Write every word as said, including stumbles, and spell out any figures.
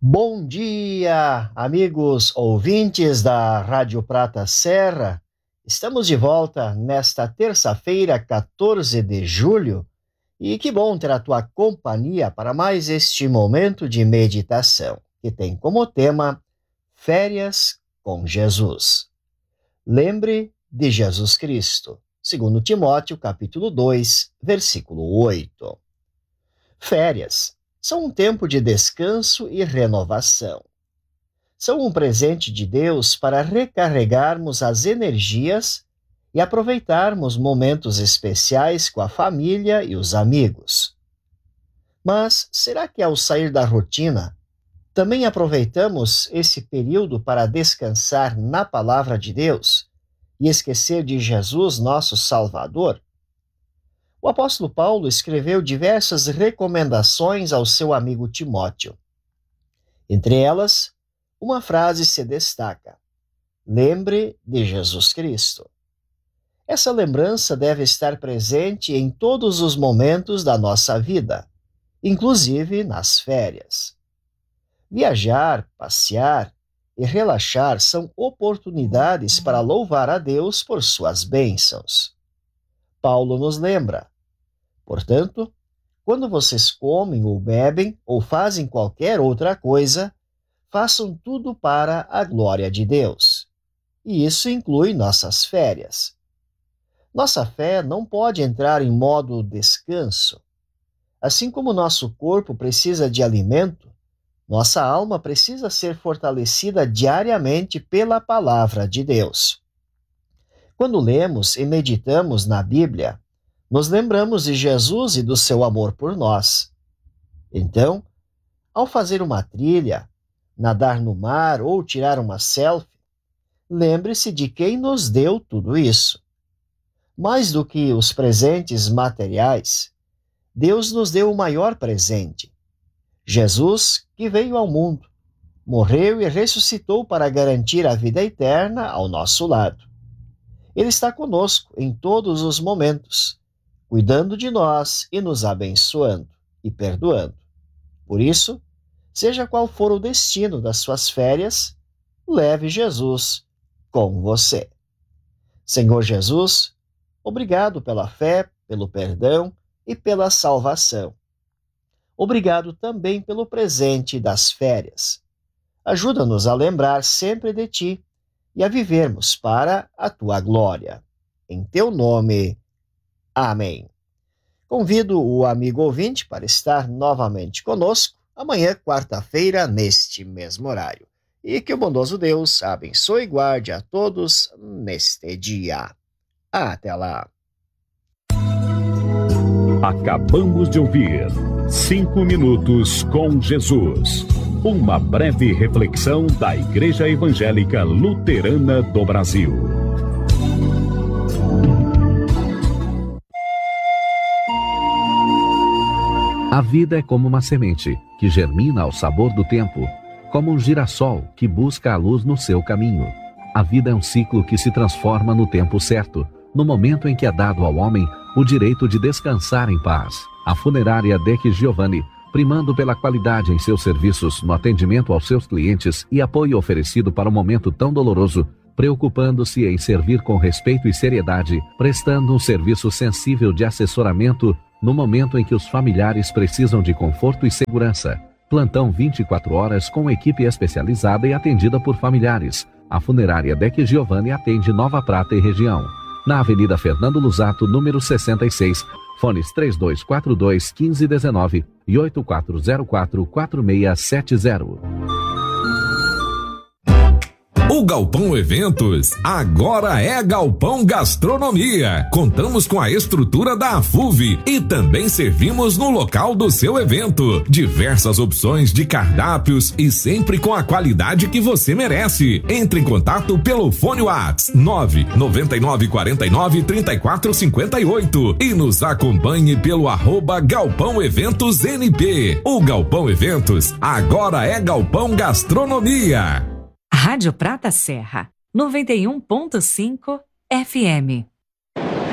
Bom dia, amigos ouvintes da Rádio Prata Serra. Estamos de volta nesta terça-feira, quatorze de julho, e que bom ter a tua companhia para mais este momento de meditação, que tem como tema Férias com Jesus. Lembre de Jesus Cristo, segundo Timóteo, capítulo dois, versículo oito. Férias são um tempo de descanso e renovação. São um presente de Deus para recarregarmos as energias e aproveitarmos momentos especiais com a família e os amigos. Mas será que ao sair da rotina, também aproveitamos esse período para descansar na palavra de Deus e esquecer de Jesus, nosso Salvador? O apóstolo Paulo escreveu diversas recomendações ao seu amigo Timóteo. Entre elas, uma frase se destaca: lembre de Jesus Cristo. Essa lembrança deve estar presente em todos os momentos da nossa vida, inclusive nas férias. Viajar, passear e relaxar são oportunidades para louvar a Deus por suas bênçãos. Paulo nos lembra: portanto, quando vocês comem ou bebem ou fazem qualquer outra coisa, façam tudo para a glória de Deus. E isso inclui nossas férias. Nossa fé não pode entrar em modo descanso. Assim como nosso corpo precisa de alimento, nossa alma precisa ser fortalecida diariamente pela palavra de Deus. Quando lemos e meditamos na Bíblia, nos lembramos de Jesus e do seu amor por nós. Então, ao fazer uma trilha, nadar no mar ou tirar uma selfie, lembre-se de quem nos deu tudo isso. Mais do que os presentes materiais, Deus nos deu o maior presente: Jesus, que veio ao mundo, morreu e ressuscitou para garantir a vida eterna ao nosso lado. Ele está conosco em todos os momentos, cuidando de nós e nos abençoando e perdoando. Por isso, seja qual for o destino das suas férias, leve Jesus com você. Senhor Jesus, obrigado pela fé, pelo perdão e pela salvação. Obrigado também pelo presente das férias. Ajuda-nos a lembrar sempre de Ti e a vivermos para a Tua glória. Em Teu nome, amém. Convido o amigo ouvinte para estar novamente conosco amanhã, quarta-feira, neste mesmo horário. E que o bondoso Deus abençoe e guarde a todos neste dia. Até lá. Acabamos de ouvir Cinco Minutos com Jesus. Uma breve reflexão da Igreja Evangélica Luterana do Brasil. A vida é como uma semente que germina ao sabor do tempo, como um girassol que busca a luz no seu caminho. A vida é um ciclo que se transforma no tempo certo, no momento em que é dado ao homem o direito de descansar em paz. A funerária Deck Giovanni, primando pela qualidade em seus serviços no atendimento aos seus clientes e apoio oferecido para um momento tão doloroso, preocupando-se em servir com respeito e seriedade, prestando um serviço sensível de assessoramento no momento em que os familiares precisam de conforto e segurança. Plantão vinte e quatro horas com equipe especializada e atendida por familiares. A funerária Deck Giovanni atende Nova Prata e região. Na Avenida Fernando Luzato, número sessenta e seis, fones três dois quatro dois, um cinco um nove e oito quatro zero quatro, quatro seis sete zero. O Galpão Eventos agora é Galpão Gastronomia. Contamos com a estrutura da Afuve e também servimos no local do seu evento. Diversas opções de cardápios e sempre com a qualidade que você merece. Entre em contato pelo fone WhatsApp nove nove nove quatro nove, três quatro cinco oito e nos acompanhe pelo arroba Galpão Eventos N P. O Galpão Eventos agora é Galpão Gastronomia. Rádio Prata Serra, noventa e um ponto cinco F M.